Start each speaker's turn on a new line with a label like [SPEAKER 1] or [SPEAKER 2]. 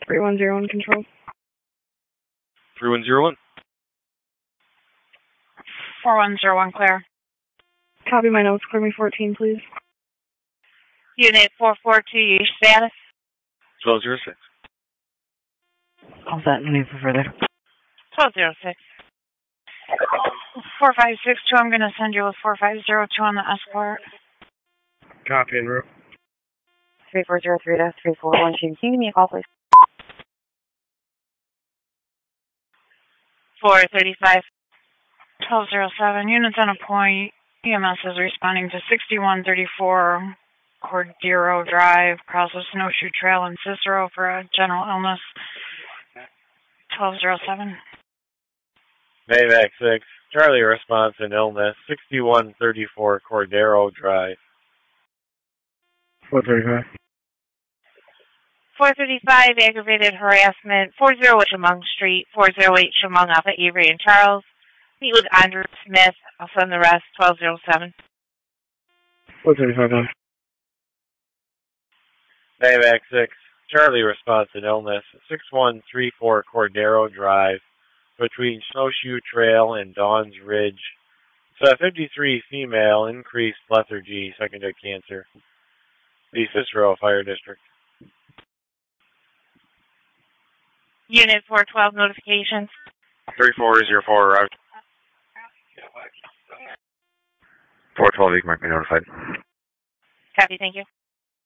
[SPEAKER 1] 3101 control.
[SPEAKER 2] 3101.
[SPEAKER 3] 4101 clear.
[SPEAKER 1] Copy my notes. Clear me 14, please.
[SPEAKER 3] Unit 442, use status.
[SPEAKER 2] 1206.
[SPEAKER 1] All set. No need for further.
[SPEAKER 3] 1206. 4562, I'm going to send you with 4502 on the escort.
[SPEAKER 2] Copy en route.
[SPEAKER 1] 3403-3412. Can you give me a call, please?
[SPEAKER 3] 435. 1207. Units on a point. EMS is responding to 6134 Cordero Drive, across the Snowshoe Trail in Cicero for a general illness. 1207.
[SPEAKER 2] Maybach 6. Charlie response and illness. 6134 Cordero Drive.
[SPEAKER 4] 435.
[SPEAKER 3] 435, aggravated harassment. 408 Chemung Street. 408 Chemung off at Avery and Charles. Meet with Andrew Smith. I'll send the rest. 1207.
[SPEAKER 4] 435.
[SPEAKER 2] Maybach 6. Charlie response and illness. 6134 Cordero Drive, between Snowshoe Trail and Dawn's Ridge. It's a 53 female, increased lethargy, secondary cancer. The Cicero Fire District.
[SPEAKER 3] Unit 412 notifications.
[SPEAKER 2] 3404 arrived.
[SPEAKER 5] 412, you can mark me notified.
[SPEAKER 3] Copy, thank you.